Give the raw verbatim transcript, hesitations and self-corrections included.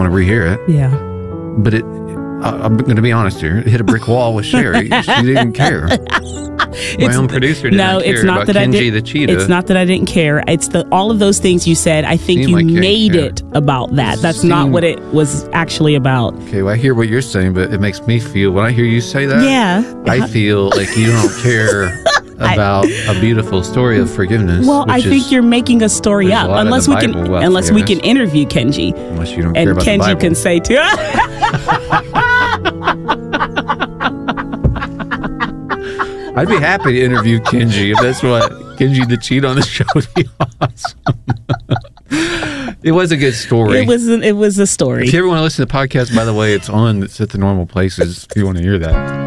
want to rehear it. Yeah. But it, uh, I'm going to be honest here, it hit a brick wall with Sherry. She didn't care. My own producer didn't no, care it's not about that Kenji I did, the cheetah. It's not that I didn't care. It's the all of those things you said. I think Seemed you like you made care. it about that. That's not Seemed- what it was actually about. Okay, well, I hear what you're saying, but it makes me feel, when I hear you say that, Yeah. I feel like you don't care about a beautiful story of forgiveness. Well, I which think is- you're making a story there's a up. lot in Unless the we can, Bible about unless we can forgiveness. interview Kenji, Unless you don't care and about the Kenji Bible. can say too. I'd be happy to interview Kenji if that's what Kenji the cheat on the show would be awesome. It was a good story. It was. It was a story. If you ever want to listen to the podcast, by the way, it's on. It's at the normal places if you want to hear that.